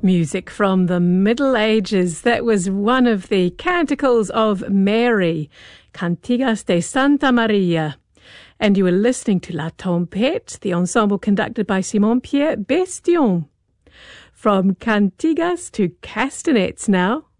Music from the Middle Ages. That was one of the canticles of Mary, Cantigas de Santa Maria. And you were listening to La Tempête, the ensemble conducted by Simon-Pierre Bestion. From cantigas to castanets now,